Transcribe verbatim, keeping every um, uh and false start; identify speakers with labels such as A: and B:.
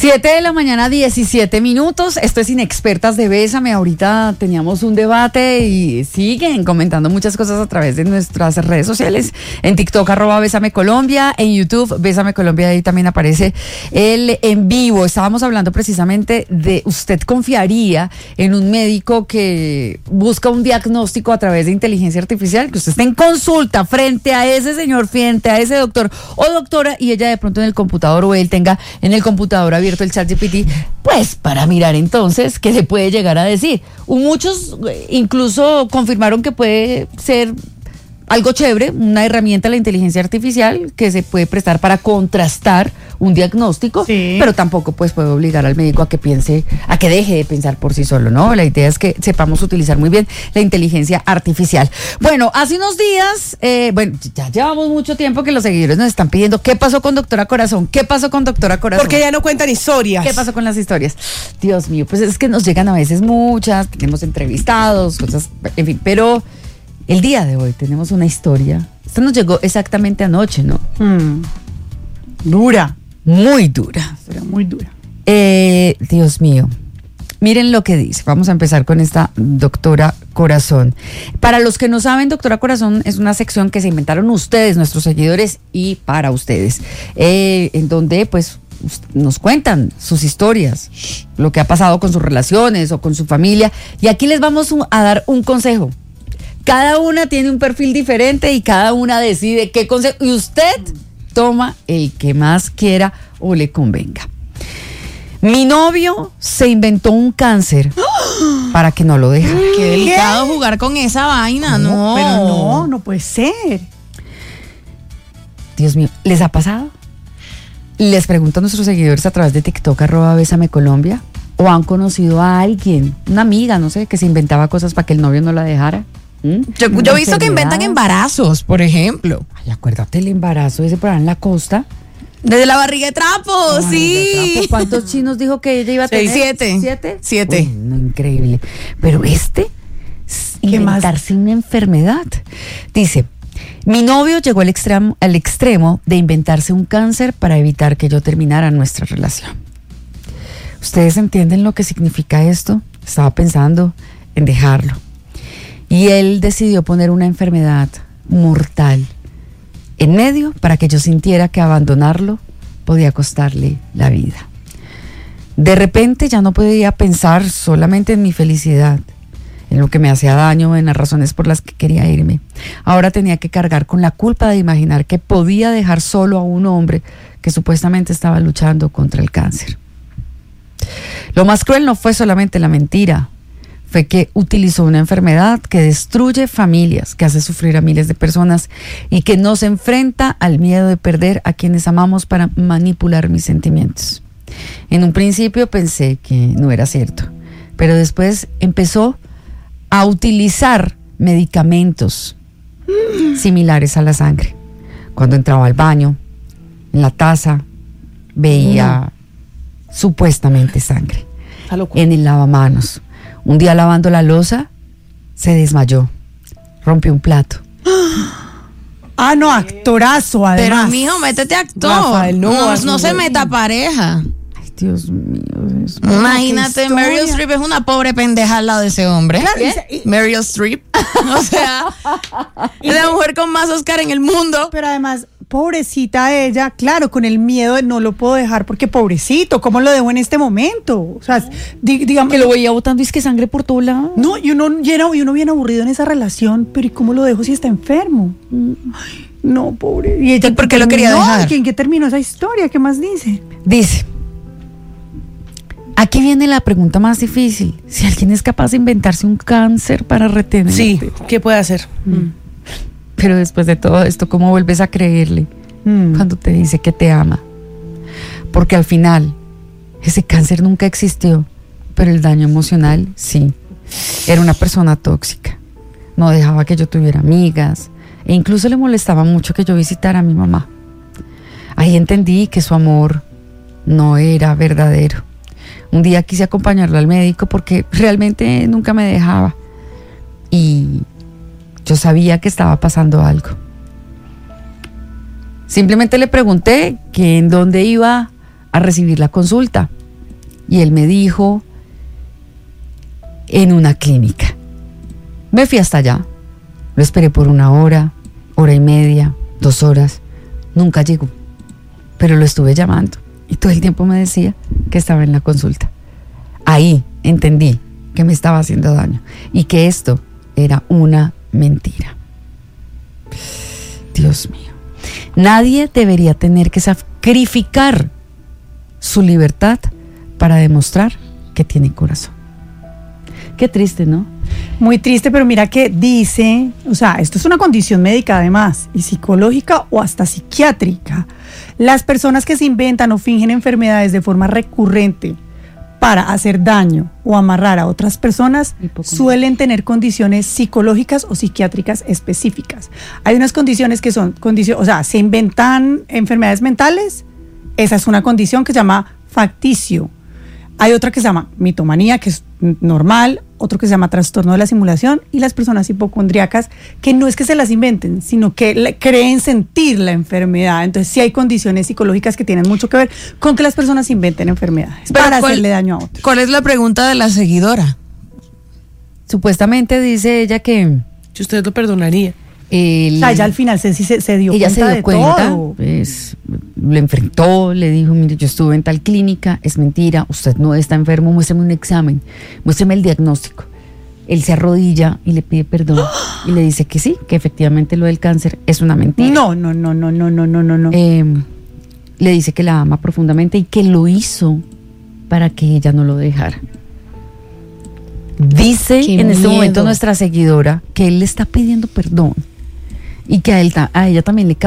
A: siete de la mañana, diecisiete minutos. Esto es Inexpertas de Bésame. Ahorita teníamos un debate y siguen comentando muchas cosas a través de nuestras redes sociales. En TikTok, arroba Bésame Colombia. En YouTube, Bésame Colombia. Ahí también aparece el en vivo. Estábamos hablando precisamente de usted confiaría en un médico que busca un diagnóstico a través de inteligencia artificial, que usted esté en consulta frente a ese señor, frente a ese doctor o doctora, y ella de pronto en el computador o él tenga en el computador abierto el ChatGPT, pues para mirar entonces qué se puede llegar a decir. Muchos incluso confirmaron que puede ser algo chévere, una herramienta de la inteligencia artificial que se puede prestar para contrastar un diagnóstico, sí. Pero tampoco pues puede obligar al médico a que piense, a que deje de pensar por sí solo, ¿no? La idea es que sepamos utilizar muy bien la inteligencia artificial. Bueno, hace unos días, eh, bueno, ya llevamos mucho tiempo que los seguidores nos están pidiendo qué pasó con Doctora Corazón, qué pasó con Doctora Corazón.
B: Porque ya no cuentan historias.
A: ¿Qué pasó con las historias? Dios mío, pues es que nos llegan a veces muchas, tenemos entrevistados, cosas, en fin, pero el día de hoy tenemos una historia. Esta nos llegó exactamente anoche, ¿no?
B: Mm. Dura.
A: Muy dura.
B: Historia muy dura.
A: Eh, Dios mío. Miren lo que dice. Vamos a empezar con esta Doctora Corazón. Para los que no saben, Doctora Corazón es una sección que se inventaron ustedes, nuestros seguidores, y para ustedes. Eh, en donde, pues, nos cuentan sus historias, lo que ha pasado con sus relaciones o con su familia. Y aquí les vamos a dar un consejo. Cada una tiene un perfil diferente y cada una decide qué consejo. Y usted toma el que más quiera o le convenga. Mi novio se inventó un cáncer para que no lo dejara.
C: Qué delicado ¿Qué? jugar con esa vaina, no,
B: no. Pero no, no puede ser.
A: Dios mío, ¿les ha pasado? Les pregunto a nuestros seguidores a través de TikTok, arroba Bésame Colombia, o han conocido a alguien, una amiga, no sé, que se inventaba cosas para que el novio no la dejara.
C: ¿Mm? Yo, yo he visto que inventan embarazos, por ejemplo.
A: Ay, acuérdate el embarazo ese por ahí en la costa.
C: Desde la barriga de trapo,
A: no,
C: sí.
A: De trapo. ¿Cuántos chinos dijo que ella iba a tener?
C: Siete.
A: ¿Siete?
C: Siete.
A: Uy, no, increíble. Pero este, inventarse una enfermedad. Dice, mi novio llegó al extremo, al extremo de inventarse un cáncer para evitar que yo terminara nuestra relación. ¿Ustedes entienden lo que significa esto? Estaba pensando en dejarlo. Y él decidió poner una enfermedad mortal en medio para que yo sintiera que abandonarlo podía costarle la vida. De repente ya no podía pensar solamente en mi felicidad, en lo que me hacía daño, en las razones por las que quería irme. Ahora tenía que cargar con la culpa de imaginar que podía dejar solo a un hombre que supuestamente estaba luchando contra el cáncer. Lo más cruel no fue solamente la mentira, fue que utilizó una enfermedad que destruye familias, que hace sufrir a miles de personas y que nos enfrenta al miedo de perder a quienes amamos para manipular mis sentimientos. En un principio pensé que no era cierto, pero después empezó a utilizar medicamentos similares a la sangre. Cuando entraba al baño, en la taza, veía mm. supuestamente sangre. En el lavamanos. Un día lavando la loza, se desmayó, rompió un plato.
B: Ah, no, actorazo, además.
C: Pero, mijo, métete actor.
B: Rafael, no,
C: no,
B: no,
C: no se meta pareja.
A: Ay, Dios mío. Dios
C: mío. Imagínate, Meryl Streep es una pobre pendeja al lado de ese hombre.
B: Claro, y,
C: Meryl Streep. O sea, es la mujer con más Oscar en el mundo.
B: Pero además, pobrecita ella, claro, con el miedo de no lo puedo dejar porque pobrecito, ¿cómo lo dejo en este momento? O sea, di, digamos
A: que lo veía botando y es que sangre por todo lado.
B: No, y uno, y uno bien aburrido en esa relación, pero ¿y cómo lo dejo si está enfermo? Ay, no, pobre.
C: ¿Y ella por qué lo quería dejar?
B: ¿En qué terminó esa historia? ¿Qué más dice?
A: Dice, aquí viene la pregunta más difícil. Si alguien es capaz de inventarse un cáncer para retener.
B: Sí, ¿qué puede hacer?
A: Mm. Pero después de todo esto, ¿cómo vuelves a creerle mm. cuando te dice que te ama? Porque al final, ese cáncer nunca existió, pero el daño emocional, sí. Era una persona tóxica. No dejaba que yo tuviera amigas e incluso le molestaba mucho que yo visitara a mi mamá. Ahí entendí que su amor no era verdadero. Un día quise acompañarla al médico porque realmente nunca me dejaba. Y yo sabía que estaba pasando algo. Simplemente le pregunté que en dónde iba a recibir la consulta. Y él me dijo, en una clínica. Me fui hasta allá. Lo esperé por una hora, hora y media, dos horas. Nunca llegó. Pero lo estuve llamando. Y todo el tiempo me decía que estaba en la consulta. Ahí entendí que me estaba haciendo daño. Y que esto era una mentira. Dios mío. Nadie debería tener que sacrificar su libertad para demostrar que tiene corazón. Qué triste, ¿no?
B: Muy triste, pero mira que dice, o sea, esto es una condición médica además, y psicológica o hasta psiquiátrica. Las personas que se inventan o fingen enfermedades de forma recurrente para hacer daño o amarrar a otras personas suelen tener condiciones psicológicas o psiquiátricas específicas. Hay unas condiciones que son, condicio- o sea, se inventan enfermedades mentales, esa es una condición que se llama facticio. Hay otra que se llama mitomanía, que es normal, otro que se llama trastorno de la simulación, y las personas hipocondríacas, que no es que se las inventen, sino que le, creen sentir la enfermedad. Entonces sí hay condiciones psicológicas que tienen mucho que ver con que las personas inventen enfermedades
C: Pero
B: para
C: ¿cuál,
B: hacerle daño a otros.
C: ¿Cuál es la pregunta de la seguidora?
A: Supuestamente dice ella que
D: Si usted lo perdonaría.
A: el,
B: O sea, ella al final se, se, se dio
A: ella
B: cuenta
A: se dio
B: de
A: cuenta,
B: todo.
A: pues, lo enfrentó, le dijo, mire, yo estuve en tal clínica, es mentira, usted no está enfermo, muéstrame un examen, muéstrame el diagnóstico. Él se arrodilla y le pide perdón y le dice que sí, que efectivamente lo del cáncer es una mentira.
B: No, no, no, no, no, no, no, no, no.
A: Eh, le dice que la ama profundamente y que lo hizo para que ella no lo dejara. Dice
C: Qué
A: en este
C: miedo.
A: momento nuestra seguidora que él le está pidiendo perdón y que a, él, ta- a ella también le